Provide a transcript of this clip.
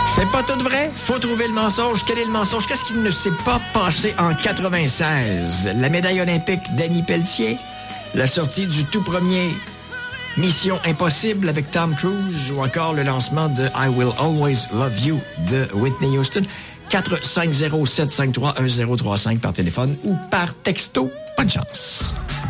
C'est pas tout vrai. Faut trouver le mensonge. Quel est le mensonge? Qu'est-ce qui ne s'est pas passé en 96? La médaille olympique d'Annie Pelletier, la sortie du tout premier Mission Impossible avec Tom Cruise ou encore le lancement de I Will Always Love You de Whitney Houston. 450-753-1035 par téléphone ou par texto. Bonne chance.